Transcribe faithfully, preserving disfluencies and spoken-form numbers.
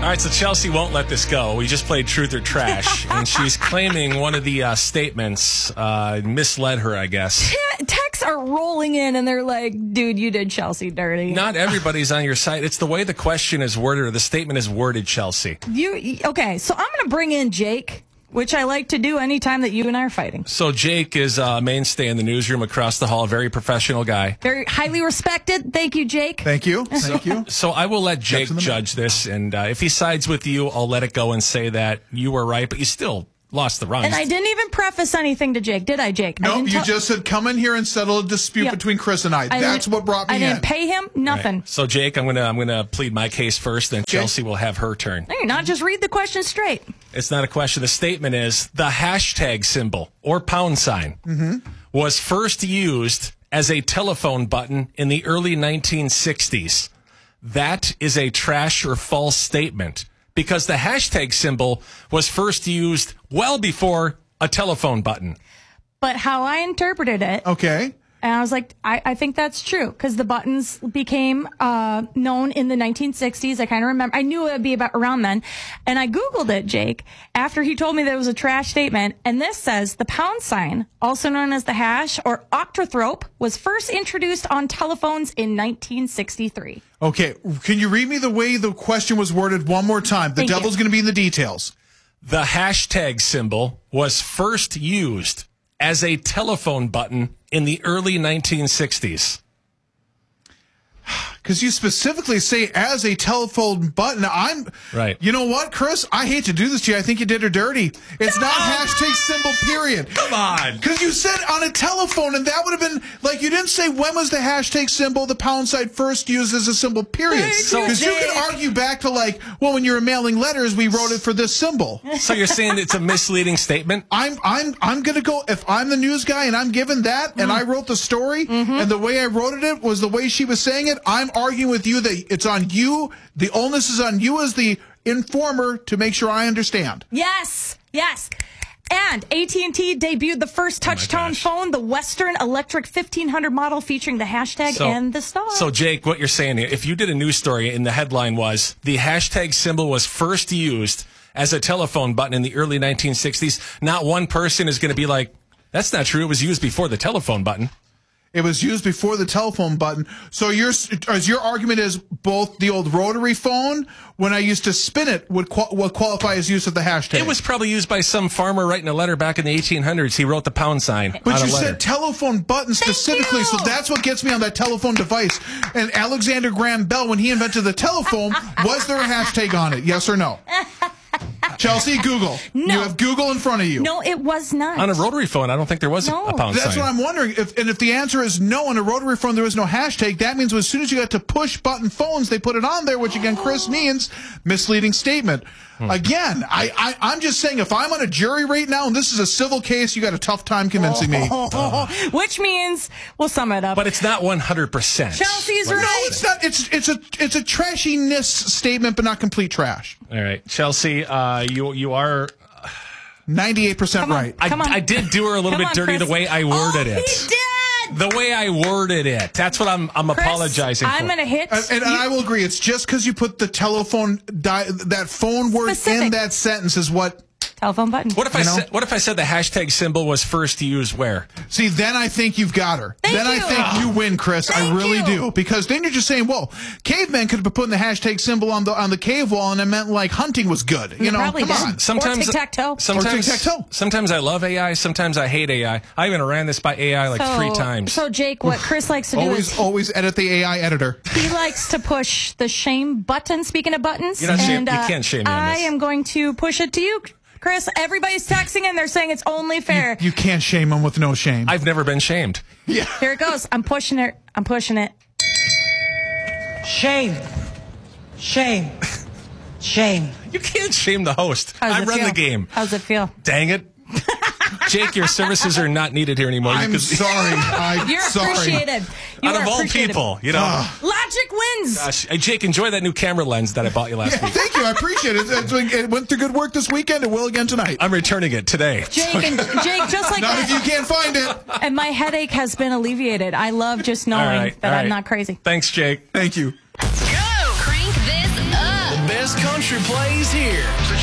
right, so Chelsea won't let this go. We just played Truth or Trash, and she's claiming one of the uh, statements uh, misled her, I guess. Texts are rolling in, and they're like, dude, you did Chelsea dirty. Not everybody's on your side. It's the way the question is worded, or the statement is worded, Chelsea. You Okay, so I'm going to bring in Jake, which I like to do anytime that you and I are fighting. So Jake is a mainstay in the newsroom across the hall, very professional guy. Very highly respected. Thank you, Jake. Thank you. Thank you. So I will let Jake judge this, and uh, if he sides with you, I'll let it go and say that you were right, but you still lost the runs. And I didn't even preface anything to Jake, did I, Jake? No, I you tell- just said come in here and settle a dispute Yeah. between Chris and I. I That's didn't- what brought me I in. didn't pay him nothing. Right. So Jake, I'm gonna I'm gonna plead my case first, then Chelsea will have her turn. No, you're not. Just read the question straight. It's not a question. The statement is the hashtag symbol or pound sign Mm-hmm. was first used as a telephone button in the early nineteen sixties. That is a trash or false statement because the hashtag symbol was first used well before a telephone button. But how I interpreted it, Okay. and I was like, I, I think that's true because the buttons became uh, known in the nineteen sixties. I kind of remember. I knew it would be about around then. And I Googled it, Jake, after he told me that it was a trash statement. And this says the pound sign, also known as the hash or octothorpe, was first introduced on telephones in nineteen sixty-three. Okay. Can you read me the way the question was worded one more time? The Thank you. devil's going to be in the details. The hashtag symbol was first used as a telephone button in the early nineteen sixties. Because you specifically say as a telephone button. I'm Right. You know what, Chris? I hate to do this to you. I think you did her dirty. It's not hashtag symbol, period. Come on. Because you said on a telephone, and that would have been like you didn't say when was the hashtag symbol, the pound sign first used as a symbol, period. So- Because you can argue back to like, well, when you were mailing letters, we wrote it for this symbol. So you're saying it's a misleading statement? I'm I'm I'm gonna go if I'm the news guy and I'm given that and I wrote the story and the way I wrote it was the way she was saying it. I'm arguing with you that it's on you. The onus is on you as the informer to make sure I understand. Yes, yes. And A T and T debuted the first touch-tone gosh. phone, the Western Electric fifteen hundred model, featuring the hashtag So- and the star. So, Jake, what you're saying here, if you did a news story and the headline was the hashtag symbol was first used as a telephone button in the early nineteen sixties, not one person is going to be like, that's not true. It was used before the telephone button. It was used before the telephone button. So your as your argument is both the old rotary phone, when I used to spin it, would, qual- would qualify as use of the hashtag. It was probably used by some farmer writing a letter back in the eighteen hundreds. He wrote the pound sign But on you a letter. said telephone button specifically, so you. that's what gets me on that telephone device. And Alexander Graham Bell, when he invented the telephone, was there a hashtag on it? Yes or no? Chelsea, Google. No. You have Google in front of you. no, it was not. on a rotary phone, I don't think there was a- No. a pound That's sign. what I'm wondering. If, and if the answer is no, on a rotary phone there is no hashtag, that means as soon as you got to push button phones, they put it on there, which again, Chris means misleading statement. Hmm. Again, I, I, I'm just saying if I'm on a jury right now and this is a civil case, you got a tough time convincing me. Which means, we'll sum it up. But it's not one hundred percent. Chelsea's What- right. No, it's not. It's it's a it's a trashiness statement, but not complete trash. All right, Chelsea, uh, you you are. Ninety-eight percent Come on. right. I, Come on. I did do her a little Come bit on, dirty Chris. the way I worded oh, it. He did. The way I worded it. That's what I'm. I'm Chris, apologizing for. I'm going to hit. And, and, and I will agree. It's just because you put the telephone di- that phone word Specific. in that sentence is what. telephone button. What if I You know? said? What if I said the hashtag symbol was first used where? See, then I think you've got her. Thank then I you. think you win, Chris. I Thank really you. do. Because then you're just saying, well, cavemen could have been putting the hashtag symbol on the on the cave wall, and it meant like hunting was good. You know, probably come did. on. Sometimes Or tic-tac-toe. Sometimes Or tic-tac-toe. Sometimes I love A I. Sometimes I hate A I. I even ran this by A I like so, three times. So, Jake, what Chris likes to do Always, is always edit the A I editor. he likes to push the shame button. Speaking of buttons, You're not shame- and you can't shame me on I this. am going to push it to you, Chris. Everybody's texting and they're saying it's only fair. You can't shame them with no shame. I've never been shamed. yeah. Here it goes. I'm pushing it. I'm pushing it. Shame. Shame. Shame. You can't shame the host. How does I it run feel? the game. How does it feel? Dang it. Jake, your services are not needed here anymore. You I'm could- sorry. I'm You're sorry. appreciated. You Out are of all appreciated. people, you know. Logic wins. Gosh, hey, Jake, enjoy that new camera lens that I bought you last Yeah, week. thank you. I appreciate it. It's- It went through good work this weekend. It will again tonight. I'm returning it today. Jake and Jake, just like Not if you that. can't find it. And my headache has been alleviated. I love just knowing All right, that all I'm right. not crazy. Thanks, Jake. Thank you. Go! Crank this up! The best country plays here.